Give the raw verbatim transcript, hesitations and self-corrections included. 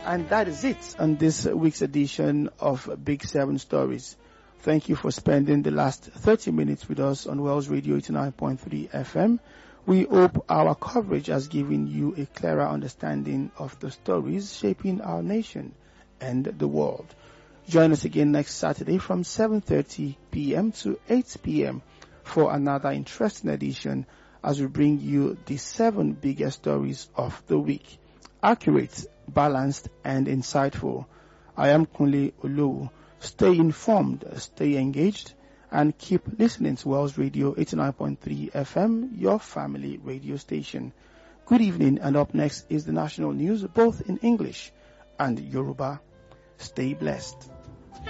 And that is it on this week's edition of Big Seven Stories. Thank you for spending the last thirty minutes with us on Wells Radio eighty-nine point three F M. We hope our coverage has given you a clearer understanding of the stories shaping our nation and the world. Join us again next Saturday from seven thirty p.m. to eight p.m. for another interesting edition as we bring you the seven biggest stories of the week. Accurate, balanced, and insightful. I am Kunle Olowu. Stay informed, stay engaged, and keep listening to Wells Radio eighty-nine point three F M, your family radio station. Good evening, and up next is the national news, both in English and Yoruba. Stay blessed.